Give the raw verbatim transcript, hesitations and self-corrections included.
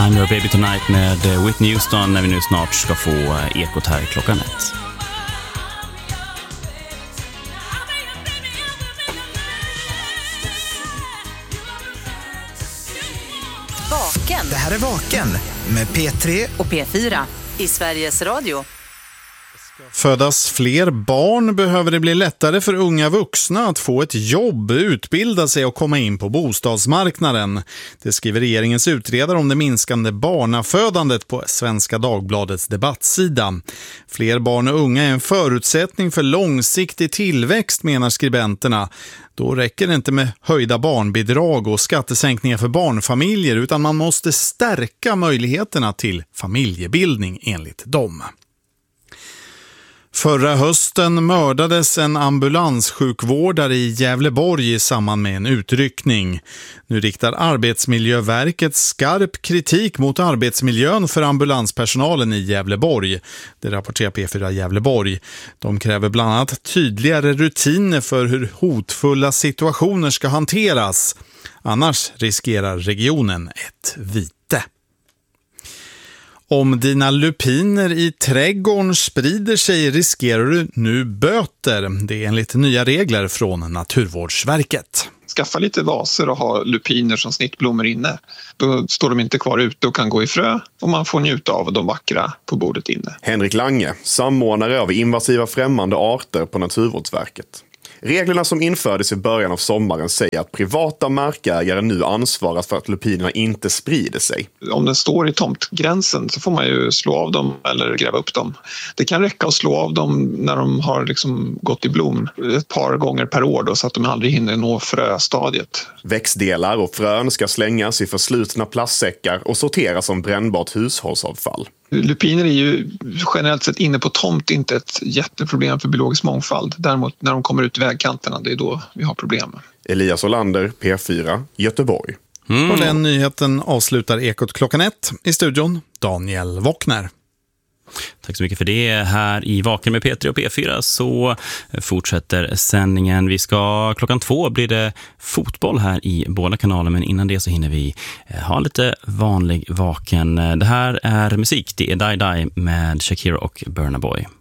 I'm Your Baby Tonight med Whitney Houston när vi nu snart ska få ekot här klockan ett. Vaken. Det här är Vaken med P tre och P fyra i Sveriges Radio. Födas fler barn behöver det bli lättare för unga vuxna att få ett jobb, utbilda sig och komma in på bostadsmarknaden. Det skriver regeringens utredare om det minskande barnafödandet på Svenska Dagbladets debattsida. Fler barn och unga är en förutsättning för långsiktig tillväxt, menar skribenterna. Då räcker det inte med höjda barnbidrag och skattesänkningar för barnfamiljer, utan man måste stärka möjligheterna till familjebildning enligt dem. Förra hösten mördades en ambulanssjukvårdare i Gävleborg i samband med en utryckning. Nu riktar Arbetsmiljöverket skarp kritik mot arbetsmiljön för ambulanspersonalen i Gävleborg. Det rapporterar P fyra Gävleborg. De kräver bland annat tydligare rutiner för hur hotfulla situationer ska hanteras. Annars riskerar regionen ett vite. Om dina lupiner i trädgården sprider sig riskerar du nu böter. Det är enligt nya regler från Naturvårdsverket. Skaffa lite vaser och ha lupiner som snittblommor inne. Då står de inte kvar ute och kan gå i frö och man får njuta av de vackra på bordet inne. Henrik Lange, samordnare av invasiva främmande arter på Naturvårdsverket. Reglerna som infördes i början av sommaren säger att privata markägare nu ansvarar för att lupinerna inte sprider sig. Om den står i tomtgränsen så får man ju slå av dem eller gräva upp dem. Det kan räcka att slå av dem när de har liksom gått i blom ett par gånger per år då, så att de aldrig hinner nå fröstadiet. Växtdelar och frön ska slängas i förslutna plastsäckar och sorteras som brännbart hushållsavfall. Lupiner är ju generellt sett inne på tomt inte ett jätteproblem för biologisk mångfald. Däremot när de kommer ut i vägkanterna, det är då vi har problem. Elias Olander, P fyra, Göteborg. Mm. Och den nyheten avslutar ekot klockan ett. I studion, Daniel Wockner. Tack så mycket för det. Här i Vaken med P tre och P fyra så fortsätter sändningen. Vi ska klockan två blir det fotboll här i båda kanaler, men innan det så hinner vi ha lite vanlig Vaken. Det här är musik, det är Die Die med Shakira och Burna Boy.